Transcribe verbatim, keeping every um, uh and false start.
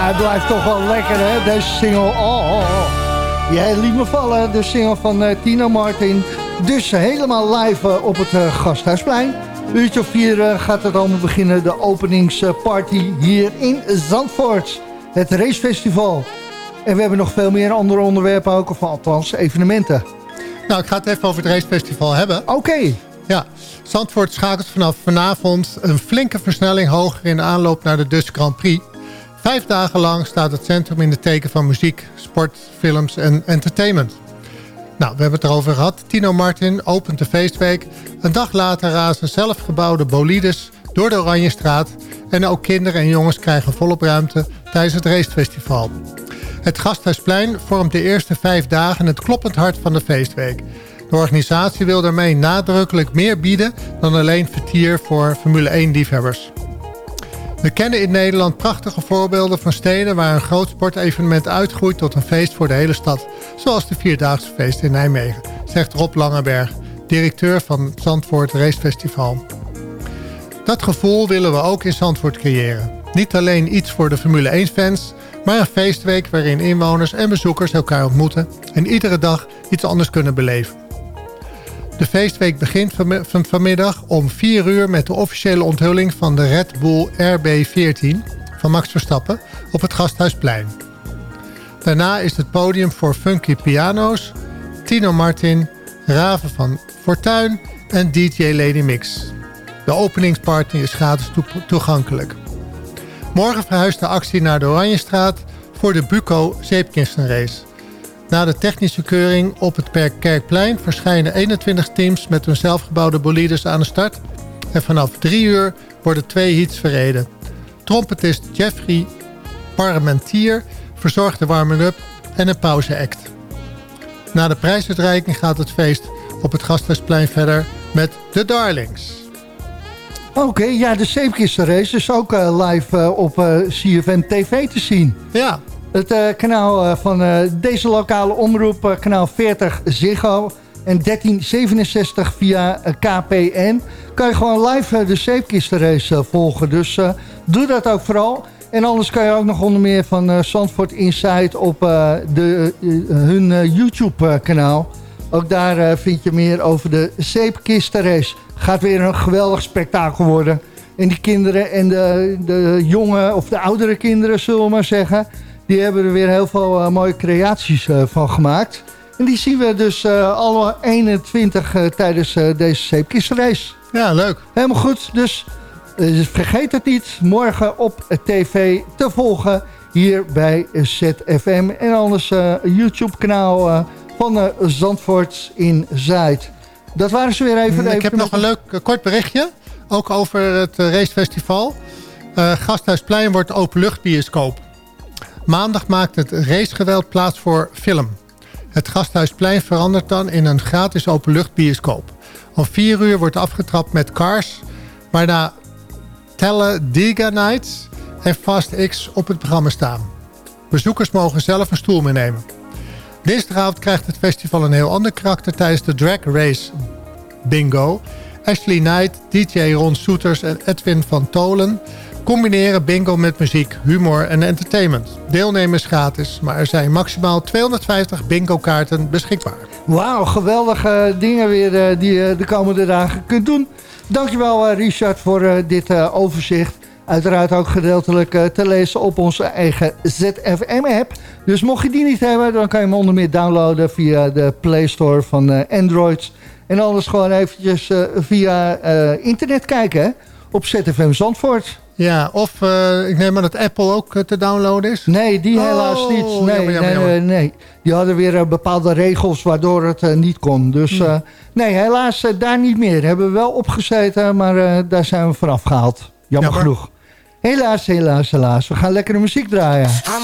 Ja, het blijft toch wel lekker, hè? Deze single. Oh, jij liet me vallen. De single van uh, Tino Martin. Dus helemaal live uh, op het uh, Gasthuisplein. Uurtje of vier uh, gaat het allemaal beginnen. De openingsparty hier in Zandvoort. Het racefestival. En we hebben nog veel meer andere onderwerpen ook. Of althans, evenementen. Nou, ik ga het even over het racefestival hebben. Oké. Okay. Ja, Zandvoort schakelt vanaf vanavond een flinke versnelling hoger in de aanloop naar de Dutch Grand Prix. Vijf dagen lang staat het centrum in het teken van muziek, sport, films en entertainment. Nou, we hebben het erover gehad. Tino Martin opent de feestweek. Een dag later razen zelfgebouwde bolides door de Oranjestraat. En ook kinderen en jongens krijgen volop ruimte tijdens het racefestival. Het Gasthuisplein vormt de eerste vijf dagen het kloppend hart van de feestweek. De organisatie wil daarmee nadrukkelijk meer bieden dan alleen vertier voor Formule één-liefhebbers. We kennen in Nederland prachtige voorbeelden van steden waar een groot sportevenement uitgroeit tot een feest voor de hele stad. Zoals de Vierdaagse feest in Nijmegen, zegt Rob Langeberg, directeur van Zandvoort Racefestival. Dat gevoel willen we ook in Zandvoort creëren. Niet alleen iets voor de Formule één-fans, maar een feestweek waarin inwoners en bezoekers elkaar ontmoeten en iedere dag iets anders kunnen beleven. De feestweek begint van vanmiddag om vier uur met de officiële onthulling van de Red Bull R B veertien van Max Verstappen op het Gasthuisplein. Daarna is het podium voor funky piano's, Tino Martin, Raven van Fortuin en D J Lady Mix. De openingsparty is gratis toegankelijk. Morgen verhuist de actie naar de Oranjestraat voor de Buco Zeepkistenrace. Na de technische keuring op het Kerkplein verschijnen eenentwintig teams met hun zelfgebouwde bolides aan de start. En vanaf drie uur worden twee heats verreden. Trompetist Jeffrey Parmentier verzorgt de warming-up en een pauzeact. Na de prijsuitreiking gaat het feest op het Gasthuisplein verder met de Darlings. Oké, okay, ja, de Zeepkistenrace is ook uh, live uh, op uh, C F M T V te zien. Ja. Het uh, kanaal uh, van uh, deze lokale omroep, uh, kanaal veertig Ziggo en dertien zevenenzestig via uh, K P N... kan je gewoon live uh, de Zeepkistenrace uh, volgen. Dus uh, doe dat ook vooral. En anders kan je ook nog onder meer van uh, Zandvoort Insight op uh, de, uh, hun uh, YouTube-kanaal. Ook daar uh, vind je meer over de Zeepkistenrace. Gaat weer een geweldig spektakel worden. En die kinderen en de, de jonge of de oudere kinderen, zullen we maar zeggen... die hebben er weer heel veel uh, mooie creaties uh, van gemaakt. En die zien we dus uh, alle eenentwintig uh, tijdens uh, deze Zeepkistenrace. Ja, leuk. Helemaal goed. Dus uh, vergeet het niet. Morgen op tv te volgen hier bij Z F M. En anders uh, YouTube-kanaal uh, van uh, Zandvoort in Zuid. Dat waren ze weer even. Ik heb nog een leuk uh, kort berichtje. Ook over het uh, racefestival. Uh, Gasthuisplein wordt openluchtbioscoop. Maandag maakt het racegeweld plaats voor film. Het Gasthuisplein verandert dan in een gratis openluchtbioscoop. Om vier uur wordt afgetrapt met Cars, waarna Talladega Nights en Fast X op het programma staan. Bezoekers mogen zelf een stoel meenemen. Dinsdagavond krijgt het festival een heel ander karakter tijdens de Drag Race Bingo. Ashley Knight, D J Ron Soeters en Edwin van Tolen combineren bingo met muziek, humor en entertainment. Deelnemers gratis, maar er zijn maximaal tweehonderdvijftig bingo-kaarten beschikbaar. Wauw, geweldige dingen weer uh, die je uh, de komende dagen kunt doen. Dankjewel uh, Richard voor uh, dit uh, overzicht. Uiteraard ook gedeeltelijk uh, te lezen op onze eigen Z F M-app. Dus mocht je die niet hebben, dan kan je hem onder meer downloaden via de Play Store van uh, Android. En anders gewoon eventjes uh, via uh, internet kijken hè, op Z F M Zandvoort. Ja, of uh, ik neem aan dat Apple ook uh, te downloaden is? Nee, die oh, helaas niet. Nee, jammer, jammer, jammer. nee, nee, die hadden weer uh, bepaalde regels waardoor het uh, niet kon. Dus uh, hmm. nee, helaas uh, daar niet meer. Hebben we wel opgezeten, maar uh, daar zijn we vanaf gehaald. Jammer, jammer genoeg. Helaas, helaas, helaas. We gaan lekkere muziek draaien.